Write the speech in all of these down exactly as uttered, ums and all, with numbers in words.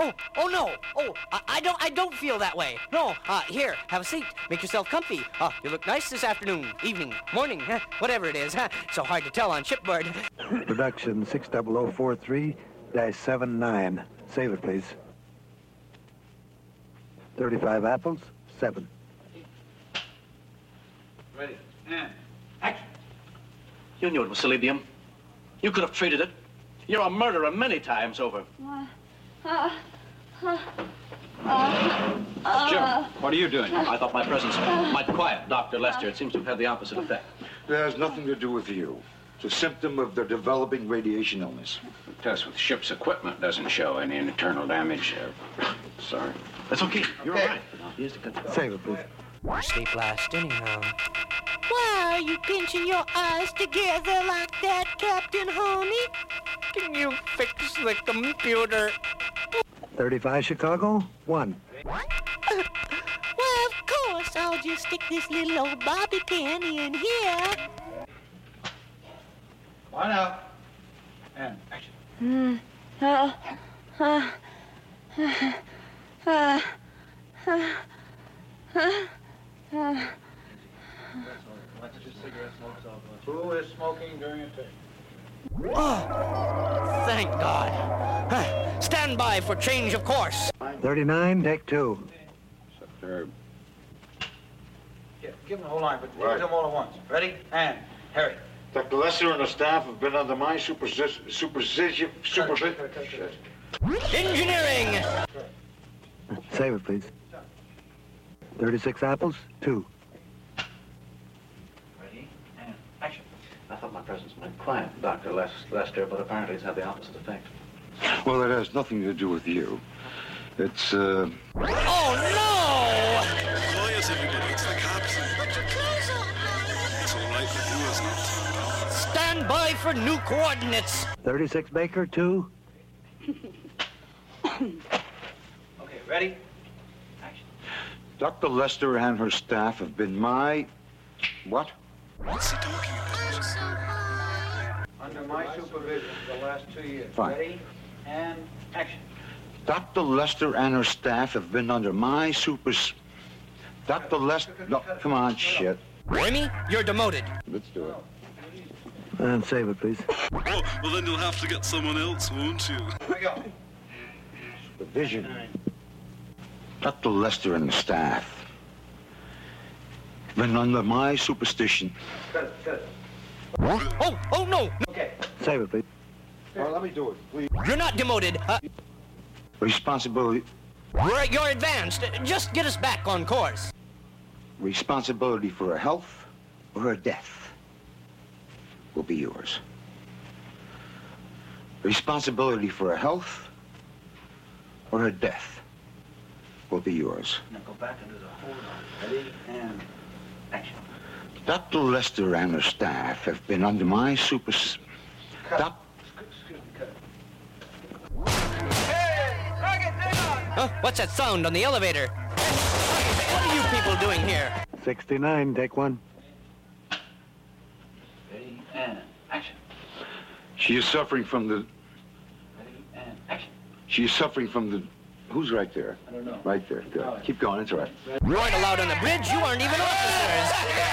Oh, oh no. Oh, I, I don't I don't feel that way. No. Uh, here, have a seat. Make yourself comfy. Uh, you look nice this afternoon, evening, morning, huh? Whatever it is. Huh? So hard to tell on shipboard. Production six zero zero four three dash seven nine. Save it, please. thirty-five apples, seven. Ready. And action. You knew it was Celedium. You could have treated it. You're a murderer many times over. Uh, uh, uh, uh, Jim, what are you doing? I thought my presence might quiet Doctor Lester. It seems to have had the opposite effect. It has nothing to do with you. It's a symptom of their developing radiation illness. The test with ship's equipment doesn't show any internal damage. Uh, sorry. That's okay. You're okay. all right. But now, here's the control. Save it, please. Sleep last anyhow. Why are you pinching your eyes together like that, Captain Honey? Can you fix the computer? thirty-five Chicago, one. Well, of course, I'll just stick this little old bobby pin in here. One out. And action. Hmm. Uh, uh, uh, uh, uh, uh. Who is smoking during a take? Oh, thank God. Huh. Stand by for change of course. thirty-nine, take two. Superb. Yeah, give them the whole line, but Right. give them all at once. Ready? And Harry. Doctor Lester and the staff have been under my supervision, supervision, supervision. Engineering. Save it, please. thirty-six apples, two. Ready? And action. I thought my presence might quiet Doctor Les- Lester, but apparently it's had the opposite effect. Well, it has nothing to do with you. It's, uh... Oh, no! Quiet, everybody. It's the captain. Put your clothes on, Mike. It's all right for you, isn't it? Stand by for new coordinates. thirty-six Baker, two. Okay, ready? Action. Doctor Lester and her staff have been my... What? What's he talking I'm about? so high. Under my supervision for the last two years. Fine. Ready? And action. Doctor Lester and her staff have been under my super... Doctor Lester... No, come on, shit. Remy, you're demoted. Let's do it. And save it, please. Oh, well, then you'll have to get someone else, won't you? Here we go. Supervision. Doctor Lester and the staff have been under my superstition. Cut it, cut it. Oh, oh, no. Okay. Save it, please. Well, let me do it, please. You're not demoted. Uh, Responsibility... we're at your advanced. Just get us back on course. Responsibility for her health or her death will be yours. Responsibility for her health or her death will be yours. Now go back into the hold on. Ready? And action. Doctor Lester and her staff have been under my super... Doc... Excuse me, cut it. Huh? What's that sound on the elevator? What are you people doing here? sixty-nine, take one. Ready? And action. She is suffering from the... Ready? And action. She is suffering from the... Who's right there? I don't know. Right there. Good. Keep going. It's all right. You weren't allowed on the bridge. You aren't even officers.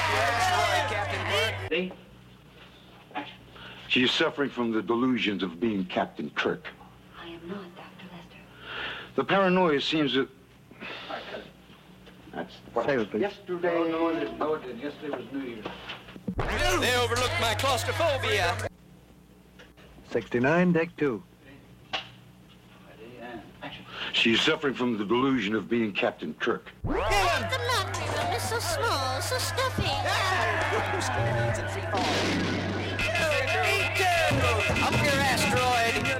Ready? Action. She is suffering from the delusions of being Captain Kirk. I am not Doctor Lester. The paranoia seems to... All right, cut it. That's... Save it, please. Yesterday... No, no, it didn't. No, it didn't. Yesterday was New Year's. They overlooked my claustrophobia. sixty-nine, take two. Ready? And action. She is suffering from the delusion of being Captain Kirk. The laundry room is so small, so stuffy. Up your asteroid. I am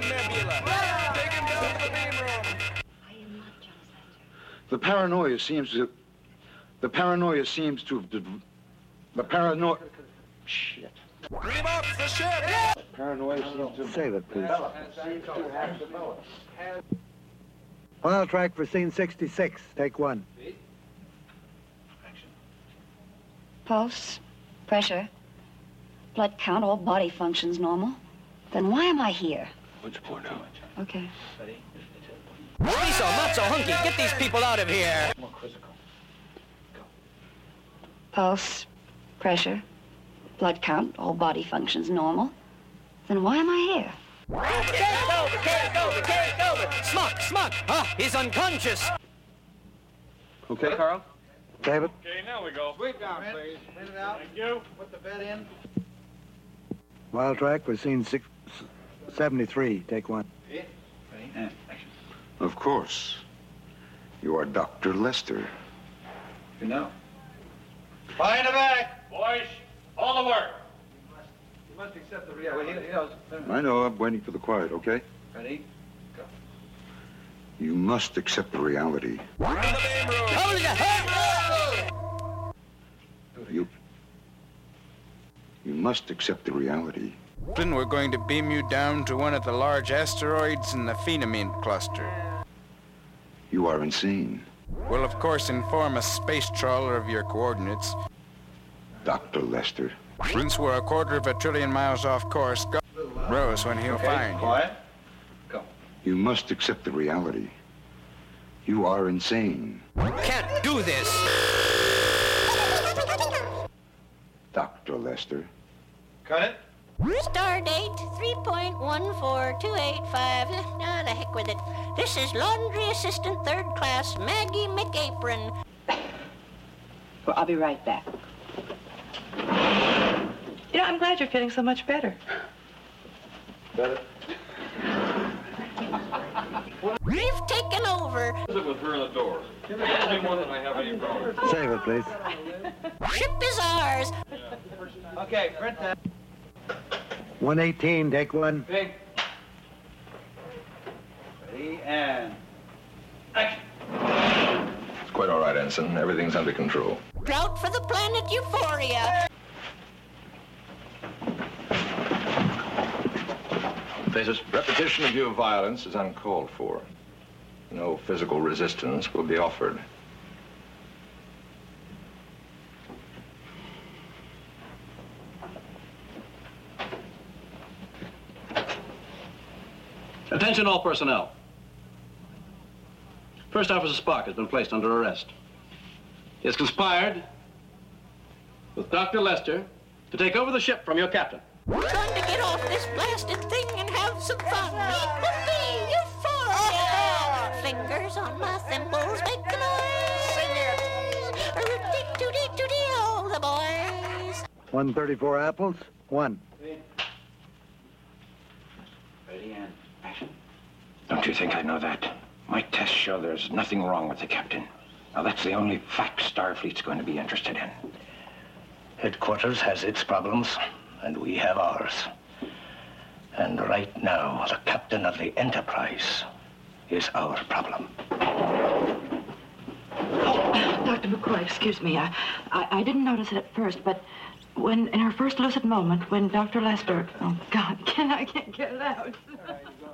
not Jonas Lester. The paranoia seems to... The paranoia seems to have... de- The paranoia... Shit. Bring him up the ship! Paranoia seems to... Save it, please. Seems to have developed. File track for scene sixty-six, take one. Action. Pulse, pressure, blood count, all body functions normal. Then why am I here? Once more now. Okay. Ready? Be so not so hunky. Get these people out of here. More quizzical. Pulse, pressure, blood count, all body functions normal. Then why am I here? Take over, take over, take over. Smuck, Smuck. Ah, he's unconscious. Okay, Carl? David? Okay, now we go. Sweep down, please. Clean it out. Thank you. Put the bed in. Wild track, we're seeing six seventy-three. Take one. Ready? And action. Of course. You are Doctor Lester. You know. Fire in the back. Boys, all the work. You must accept the reality. Well, he, he knows. I know, I'm waiting for the quiet, okay? Ready? You must accept the reality. Hold your head. You... You must accept the reality. Then we're going to beam you down to one of the large asteroids in the Phenamine cluster. You are insane. We'll, of course, inform a space trawler of your coordinates. Doctor Lester. Since we're a quarter of a trillion miles off course, God knows when he'll Okay, find you. quiet. Go. You must accept the reality. You are insane. Can't do this. Doctor Lester. Cut it. Stardate three point one four two eight five. Ah, the heck with it. This is laundry assistant third class Maggie McApron. Well, I'll be right back. You know, I'm glad you're feeling so much better. Better. We've taken over. Sit with her in the door. Give me more than I have any problem. Save it, please. Ship is ours. Okay, print that. one eighteen. Take one. Big. Ready, and action. It's quite all right, Ensign. Everything's under control. Route for the planet Euphoria. Phasers. Repetition of your violence is uncalled for. No physical resistance will be offered. Attention all personnel. First Officer Spock has been placed under arrest. He has conspired with Doctor Lester to take over the ship from your captain. We're going to get off this blasted thing and have some fun. Whoopee! Euphoria! Fingers on my thimbles make a noise. Rooty-tooty-tooty-o, the boys. one thirty-four apples. One. Ready, and action. Don't you think I know that? My tests show there's nothing wrong with the captain. Now, that's the only fact Starfleet's going to be interested in. Headquarters has its problems, and we have ours. And right now, the captain of the Enterprise is our problem. Oh, Doctor McCoy, excuse me. I, I, I didn't notice it at first, but when, in her first lucid moment, when Doctor Lester... Oh, God, can I can't get it out?